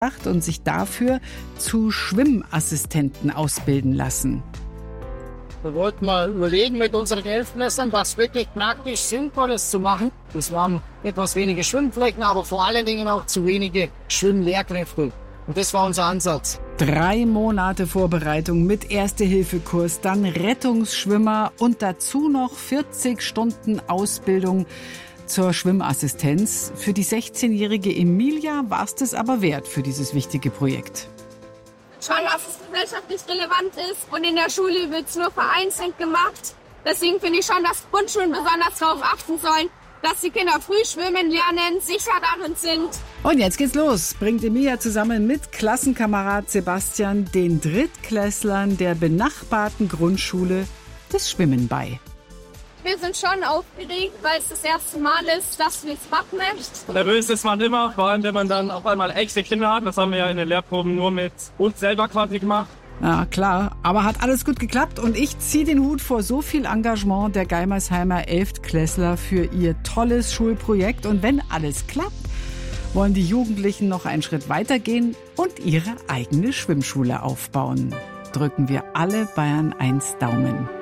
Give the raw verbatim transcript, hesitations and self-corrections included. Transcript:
und sich dafür zu Schwimmassistenten ausbilden lassen. Wir wollten mal überlegen mit unseren Elftklässlern, was wirklich praktisch Sinnvolles zu machen. Das waren etwas wenige Schwimmflecken, aber vor allen Dingen auch zu wenige Schwimmlehrkräfte. Und das war unser Ansatz. Drei Monate Vorbereitung mit Erste-Hilfe-Kurs, dann Rettungsschwimmer und dazu noch vierzig Stunden Ausbildung zur Schwimmassistenz. Für die sechzehnjährige Emilia war es das aber wert für dieses wichtige Projekt. Schon, dass es gesellschaftlich relevant ist und in der Schule wird es nur vereinzelt gemacht. Deswegen finde ich schon, dass Grundschulen besonders darauf achten sollen, dass die Kinder früh schwimmen lernen, sicher darin sind. Und jetzt geht's los. Bringt Emilia zusammen mit Klassenkamerad Sebastian den Drittklässlern der benachbarten Grundschule das Schwimmen bei. Wir sind schon aufgeregt, weil es das erste Mal ist, dass wir es machen. Nervös ist man immer, vor allem wenn man dann auf einmal echte Kinder hat. Das haben wir ja in den Lehrproben nur mit uns selber quasi gemacht. Ja, klar. Aber hat alles gut geklappt und ich ziehe den Hut vor so viel Engagement der Geimersheimer Elftklässler für ihr tolles Schulprojekt. Und wenn alles klappt, wollen die Jugendlichen noch einen Schritt weitergehen und ihre eigene Schwimmschule aufbauen. Drücken wir alle Bayern eins Daumen.